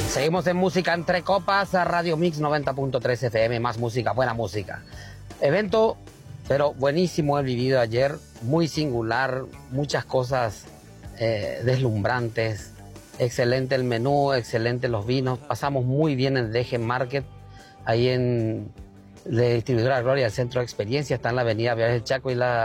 Seguimos en Música Entre Copas, a Radio Mix 90.3 FM, más música, buena música. Evento, pero buenísimo he vivido ayer, muy singular, muchas cosas deslumbrantes, excelente el menú, excelente los vinos, pasamos muy bien en Deje Market, ahí en la distribuidora Gloria, el centro de experiencia, está en la avenida Viales del Chaco y la